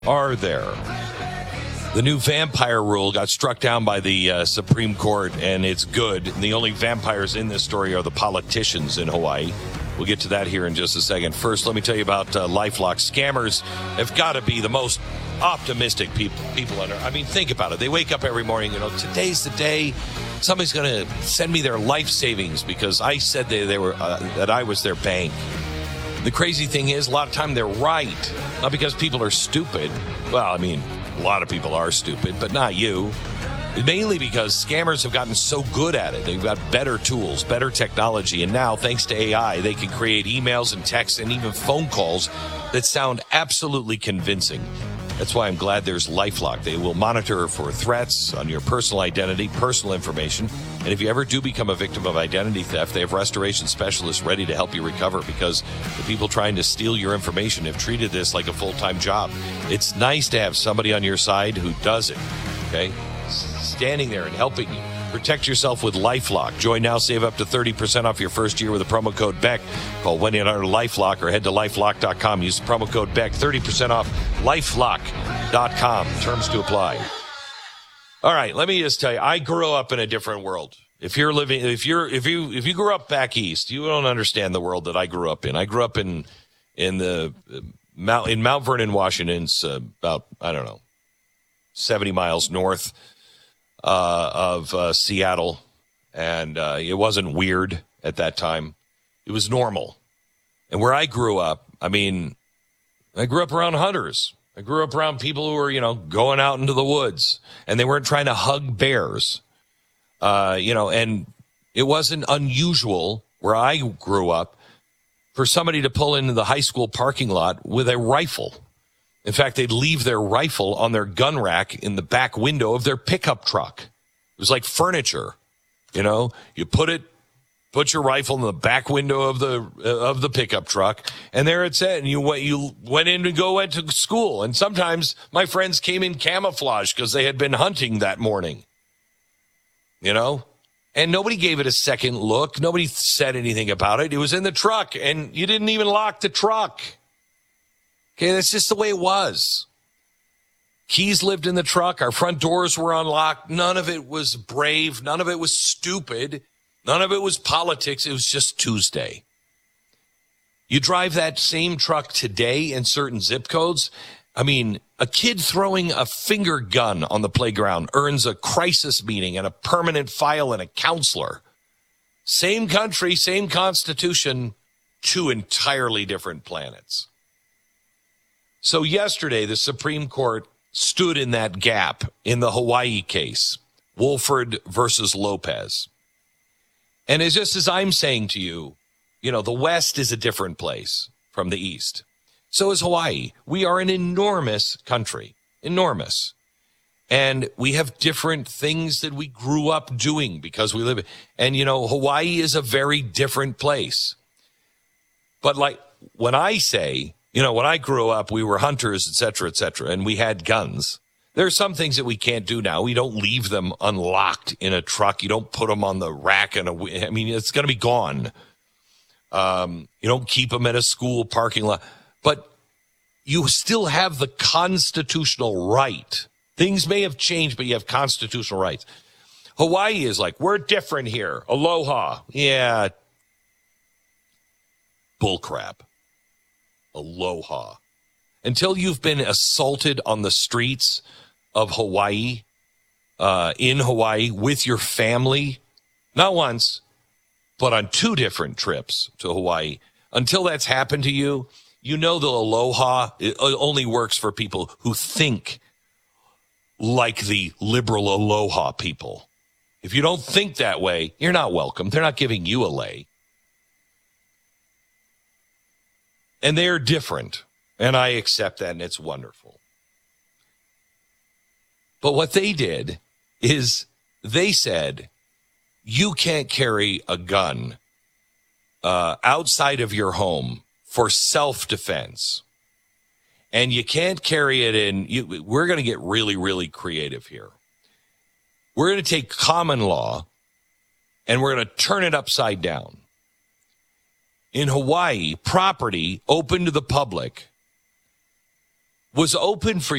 are there? The new vampire rule got struck down by the Supreme Court, and it's good. And the only vampires in this story are the politicians in Hawaii. We'll get to that here in just a second. First, let me tell you about LifeLock. Scammers have got to be the most optimistic people under. I mean, think about it. They wake up every morning, today's the day somebody's going to send me their life savings because I said they were that I was their bank. The crazy thing is, a lot of time they're right. Not because people are stupid. Well, I mean, a lot of people are stupid, but not you. Mainly because scammers have gotten so good at it. They've got better tools, better technology, and now, thanks to AI, they can create emails and texts and even phone calls that sound absolutely convincing. That's why I'm glad there's LifeLock. They will monitor for threats on your personal identity, personal information. And if you ever do become a victim of identity theft, they have restoration specialists ready to help you recover because the people trying to steal your information have treated this like a full-time job. It's nice to have somebody on your side who does it, okay? Standing there and helping you. Protect yourself with LifeLock. Join now, save up to 30% off your first year with the promo code BECK. Call 1-800-LifeLock or head to LifeLock.com. Use the promo code BECK. 30% off LifeLock.com. Terms to apply. All right, let me just tell you, I grew up in a different world. If you grew up back east, you don't understand the world that I grew up in. I grew up in Mount Vernon, Washington. It's about 70 miles north of Seattle, and it wasn't weird at that time. It was normal. And where I grew up, I grew up around hunters. I grew up around people who were, going out into the woods, and they weren't trying to hug bears. And it wasn't unusual where I grew up for somebody to pull into the high school parking lot with a rifle. In fact, they'd leave their rifle on their gun rack in the back window of their pickup truck. It was like furniture. You put your rifle in the back window of the pickup truck, and there it said, and you went to school. And sometimes my friends came in camouflage because they had been hunting that morning. And nobody gave it a second look. Nobody said anything about it. It was in the truck, and you didn't even lock the truck. Okay, that's just the way it was. Keys lived in the truck. Our front doors were unlocked. None of it was brave. None of it was stupid. None of it was politics. It was just Tuesday. You drive that same truck today in certain zip codes. A kid throwing a finger gun on the playground earns a crisis meeting and a permanent file and a counselor. Same country, same constitution, two entirely different planets. So yesterday, the Supreme Court stood in that gap in the Hawaii case, Wolford versus Lopez. And it's just as I'm saying to you, the West is a different place from the East. So is Hawaii. We are an enormous country, enormous. And we have different things that we grew up doing because we live. And, Hawaii is a very different place. But like when I say, when I grew up, we were hunters, et cetera, and we had guns. There are some things that we can't do now. We don't leave them unlocked in a truck. You don't put them on the rack. It's going to be gone. You don't keep them at a school parking lot. But you still have the constitutional right. Things may have changed, but you have constitutional rights. Hawaii is like, we're different here. Aloha. Yeah. Bullcrap. Aloha. Until you've been assaulted on the streets of Hawaii, in Hawaii with your family, not once, but on 2 different trips to Hawaii. Until that's happened to you, the aloha it only works for people who think like the liberal aloha people. If you don't think that way, you're not welcome. They're not giving you a lei. And they're different. And I accept that, and it's wonderful. But what they did is they said, you can't carry a gun outside of your home for self-defense. And you can't carry it in. We're going to get really, really creative here. We're going to take common law, and we're going to turn it upside down. In Hawaii, property open to the public was open for